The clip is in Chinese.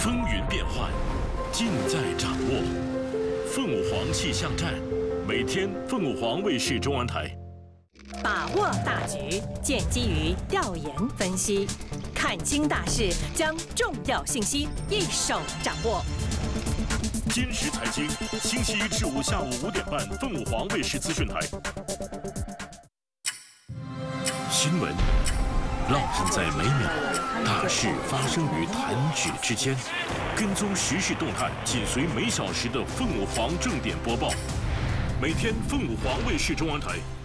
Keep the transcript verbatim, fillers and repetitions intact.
风云变幻，尽在掌握。凤舞凰气象站，每天凤舞凰卫视中文台。 把握大局，建基于调研分析，看清大势，将重要信息一手掌握。 今时财经，星期一至五下午五点半，凤舞凰卫视资讯台。新闻烙印在每秒，大事发生于弹指之间。跟踪时事动态，紧随每小时的凤舞凰正点播报。每天凤舞凰卫视中文台